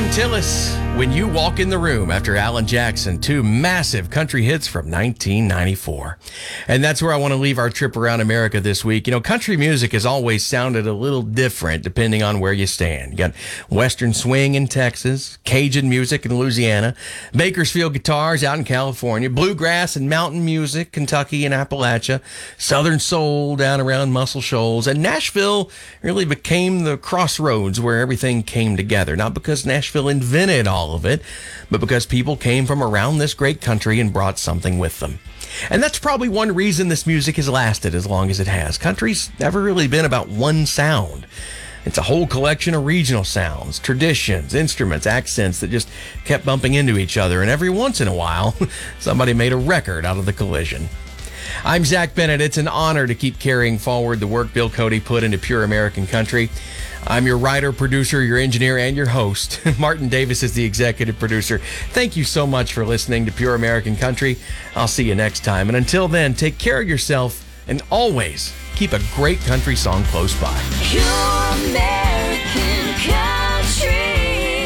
Thom Tillis, When You Walk in the Room, after Alan Jackson, two massive country hits from 1994. And that's where I want to leave our trip around America this week. You know, country music has always sounded a little different depending on where you stand. You got Western swing in Texas, Cajun music in Louisiana, Bakersfield guitars out in California, bluegrass and mountain music, Kentucky and Appalachia, Southern soul down around Muscle Shoals, and Nashville really became the crossroads where everything came together. Not because Nashville invented all of it, but because people came from around this great country and brought something with them. And that's probably one reason this music has lasted as long as it has. Country's never really been about one sound. It's a whole collection of regional sounds, traditions, instruments, accents that just kept bumping into each other. And every once in a while, somebody made a record out of the collision. I'm Zach Bennett. It's an honor to keep carrying forward the work Bill Cody put into pure American country. I'm your writer, producer, your engineer, and your host. Martin Davis is the executive producer. Thank you so much for listening to Pure American Country. I'll see you next time. And until then, take care of yourself and always keep a great country song close by. Pure American Country.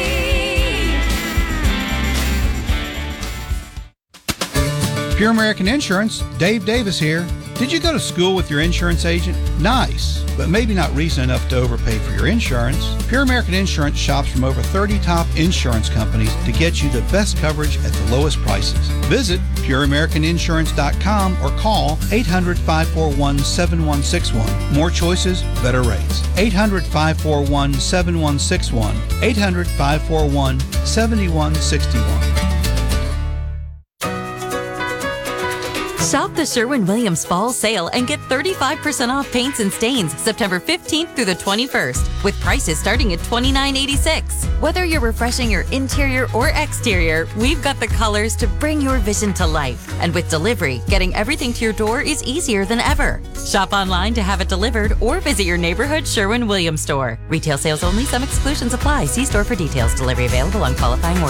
Pure American Insurance, Dave Davis here. Did you go to school with your insurance agent? Nice, but maybe not reason enough to overpay for your insurance. Pure American Insurance shops from over 30 top insurance companies to get you the best coverage at the lowest prices. Visit pureamericaninsurance.com or call 800-541-7161. More choices, better rates. 800-541-7161. 800-541-7161. Shop the Sherwin-Williams Fall Sale and get 35% off paints and stains September 15th through the 21st, with prices starting at $29.86. Whether you're refreshing your interior or exterior, we've got the colors to bring your vision to life. And with delivery, getting everything to your door is easier than ever. Shop online to have it delivered or visit your neighborhood Sherwin-Williams store. Retail sales only. Some exclusions apply. See store for details. Delivery available on qualifying orders.